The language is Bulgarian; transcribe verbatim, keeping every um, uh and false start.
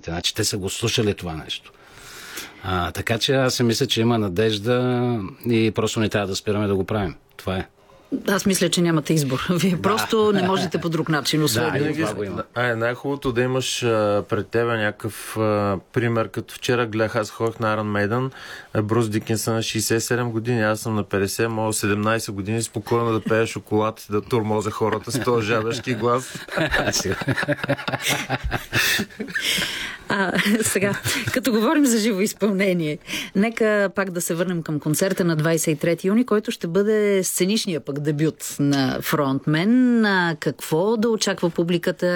феновете. Значи те са го слушали това нещо. А, така че аз си мисля, че има надежда и просто не трябва да спираме да го правим. Това е. Аз мисля, че нямате избор. Вие да. просто не можете по друг начин. Освен да, винаги, а, е най-хубавото да имаш а, пред тебе някакъв а, пример, като вчера гледах, аз ходих на Iron Maiden, Брус Дикинсън на шейсет и седем години, аз съм на петдесет, мога седемнайсет години спокойно да пея шоколад и да турмозя хората с този жабешки глас. А, сега, като говорим за живо изпълнение, нека пак да се върнем към концерта на двайсет и трети юни, който ще бъде сценичния пък дебют на фронтмен. Какво да очаква публиката?